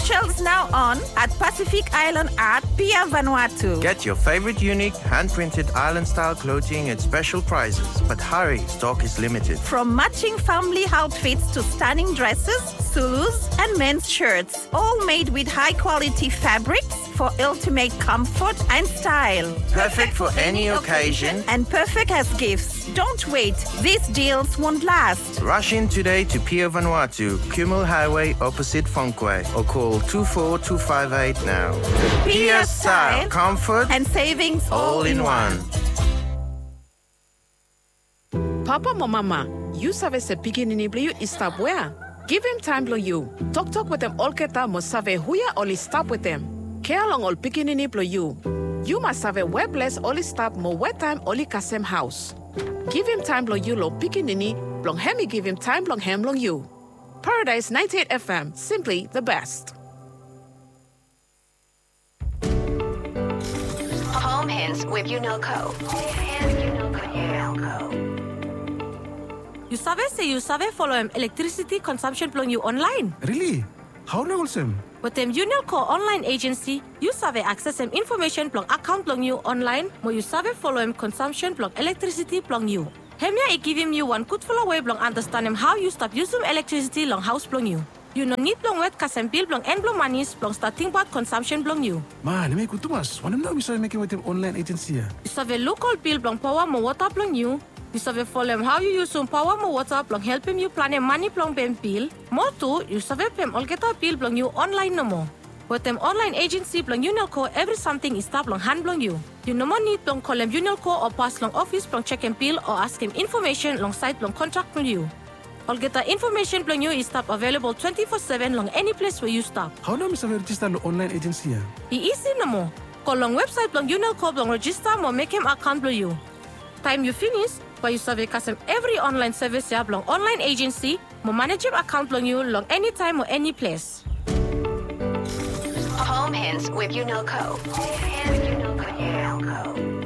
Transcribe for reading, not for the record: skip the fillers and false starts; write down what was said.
Specials now on at Pacific Island at Pia Vanuatu. Get your favorite unique hand-printed island-style clothing at special prices. But hurry, stock is limited. From matching family outfits to stunning dresses, sulus, and men's shirts, all made with high-quality fabrics for ultimate comfort and style. Perfect for any occasion and perfect as gifts. Don't wait. These deals won't last. Rush in today to Pia Vanuatu, Kumul Highway opposite Funkwe, or call 24258 now. Pia style, comfort, and savings all in one. Papa mo mama, you save se pikinini blue is stop where? Give him time blow you. Talk with them all keta mo save huya only stop with them. Care long all pikinini blow you. You must have a webless only stop mo wet time only kasem house. Give him time blow you lo pikinini, blong hemi give him time blong hem long you. Paradise 98 FM, simply the best. Home Hints with Unilco. You save follow electricity consumption plong you online. Really? How na ulsem? With them Unilco online agency, you save access information plong account plong you online, mo you save follow consumption plong electricity plong you. Hemia I give him you one good follow way plong understand him how you stop using electricity long house plong you. You no need plong wet kasem bill plong and plong manis plong starting part consumption plong you. Man, may kutumas. Wanam na bisa making with them online agency. You save local bill plong power mo water plong you. You save follow him how you use some power mo water plong help him you plan money plong pem bill. More too, you save pem all get a bill plong you online no more. With them online agency plong Unilco, every something is stop long hand plong you. You no more need plong call him Unilco or pass long office plong check him bill or ask him information long site plong contract plong you. All get the information plong you is stop available 24/7 long any place where you stop. How na misa register lo online agency? Easy no more. Call long website plong Unilco plong register mo make him account plong you. Time you finish, but you serve custom every online service ya long online agency mo manage your account plong you long anytime or any place. Home Hints with Unilco.